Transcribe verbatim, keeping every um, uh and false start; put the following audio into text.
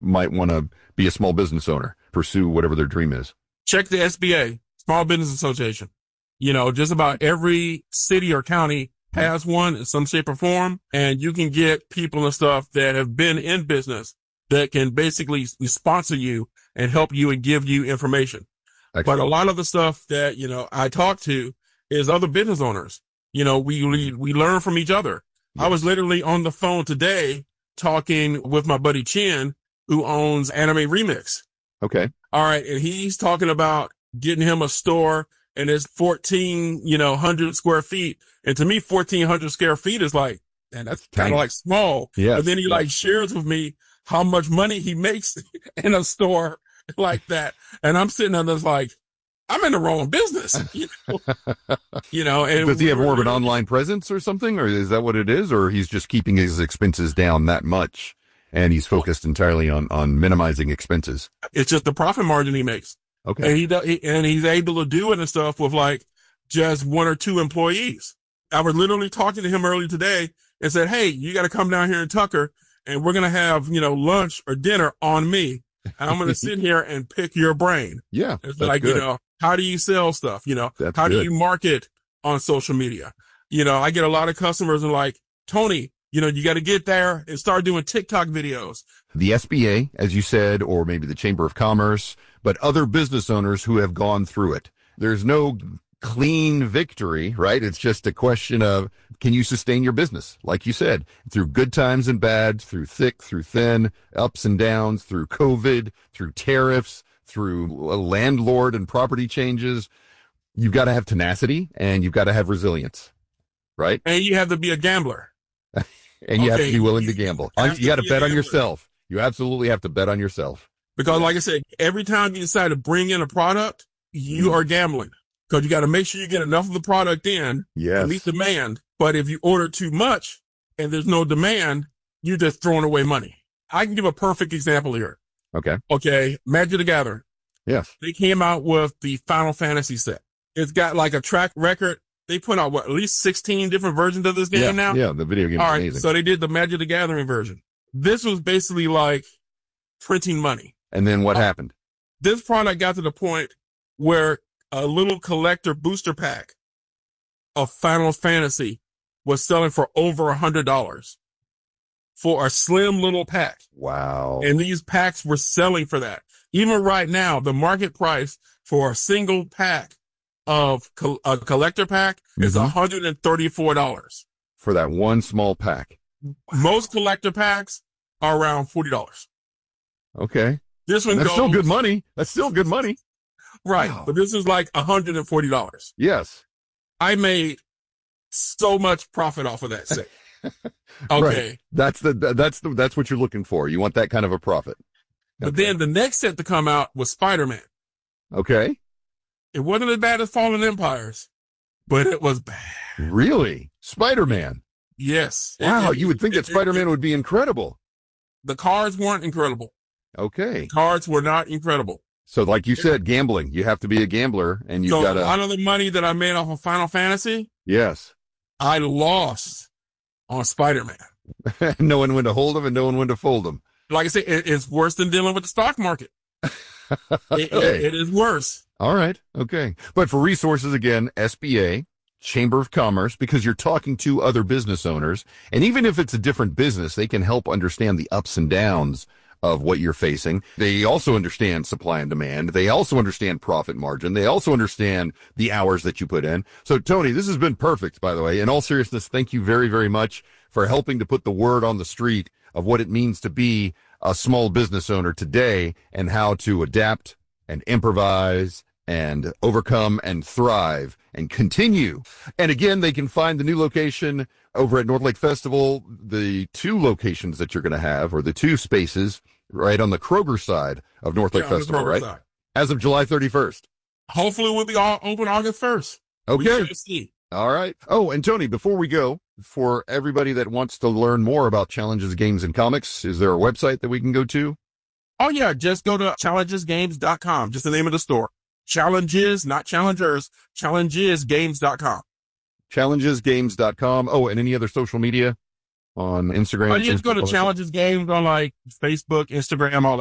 might want to be a small business owner, pursue whatever their dream is? Check the S B A, Small Business Association. You know, just about every city or county has one in some shape or form, and you can get people and stuff that have been in business that can basically sponsor you and help you and give you information. Excellent. But a lot of the stuff that, you know, I talk to is other business owners. You know, we, we, we learn from each other. Yes. I was literally on the phone today talking with my buddy Chin, who owns Anime Remix. Okay. All right. And he's talking about getting him a store, and it's fourteen, you know, hundred square feet. And to me, fourteen hundred square feet is like, man, that's kind of like small. Yeah. But then he like shares with me how much money he makes in a store like that. And I'm sitting there just like, I'm in the wrong business. You know, you know and does he have more of an online presence or something? Or is that what it is? Or he's just keeping his expenses down that much and he's focused entirely on, on minimizing expenses? It's just the profit margin he makes. Okay. And he, does, he and he's able to do it and stuff with like just one or two employees. I was literally talking to him earlier today and said, hey, you got to come down here in Tucker and we're going to have, you know, lunch or dinner on me. And I'm going to sit here and pick your brain. Yeah. It's like, good. You know, how do you sell stuff? You know, that's how good. do you market on social media? You know, I get a lot of customers and like, Tony, you know, you got to get there and start doing TikTok videos. The S B A, as you said, or maybe the Chamber of Commerce, but other business owners who have gone through it. There's no clean victory, right? It's just a question of, can you sustain your business? Like you said, through good times and bad, through thick, through thin, ups and downs, through COVID, through tariffs, through a landlord and property changes. You've got to have tenacity and you've got to have resilience, right? And you have to be a gambler. And you okay. have to be willing to gamble. You, you got to bet on yourself. You absolutely have to bet on yourself. Because like I said, every time you decide to bring in a product, you mm. are gambling. Because you got to make sure you get enough of the product in, yes. to meet demand. But if you order too much and there's no demand, you're just throwing away money. I can give a perfect example here. Okay. Okay. Magic the Gathering. Yes. They came out with the Final Fantasy set. It's got like a track record. They put out what, at least sixteen different versions of this game yeah, now? Yeah, the video game is All right, amazing. So they did the Magic the Gathering version. This was basically like printing money. And then what uh, happened? This product got to the point where a little collector booster pack of Final Fantasy was selling for over a hundred dollars for a slim little pack. Wow. And these packs were selling for that. Even right now, the market price for a single pack of co- a collector pack mm-hmm. is one hundred thirty-four dollars. For that one small pack. Most collector packs are around forty dollars. Okay. This one That's goes, still good money. That's still good money. Right. Wow. But this is like one hundred forty dollars. Yes. I made so much profit off of that set. Okay. Right. That's the, that's the, that's what you're looking for. You want that kind of a profit. But okay. then the next set to come out was Spider-Man. Okay. It wasn't as bad as Fallen Empires, but it was bad. Really? Spider-Man? Yes. Wow. It, you would think it, that Spider-Man it, would be incredible. The cards weren't incredible. Okay. The cards were not incredible. So like you said, gambling. You have to be a gambler and you've so got to. A lot of the money that I made off of Final Fantasy. Yes. I lost on Spider-Man. Knowing when to hold them and knowing when to fold them. Like I said, it, it's worse than dealing with the stock market. Okay. it, it, it is worse. All right. Okay. But for resources, again, S B A, Chamber of Commerce, because you're talking to other business owners. And even if it's a different business, they can help understand the ups and downs of what you're facing. They also understand supply and demand. They also understand profit margin. They also understand the hours that you put in. So, Tony, this has been perfect, by the way. In all seriousness, thank you very, very much for helping to put the word on the street of what it means to be a small business owner today and how to adapt and improvise and overcome and thrive and continue. And again, they can find the new location over at North Lake Festival, the two locations that you're going to have, or the two spaces right on the Kroger side of North Lake yeah, Festival, right? Side. As of July thirty-first. Hopefully we'll be all open August first. Okay. We shall see. All right. Oh, and Tony, before we go, for everybody that wants to learn more about Challenges Games and Comics, is there a website that we can go to? Oh, yeah. Just go to challenges games dot com. Just the name of the store. Challenges, not challengers, challenges games dot com. challenges games dot com. Oh, and any other social media? on Instagram? Oh, you just go to Facebook? Challenges Games on like Facebook, Instagram, all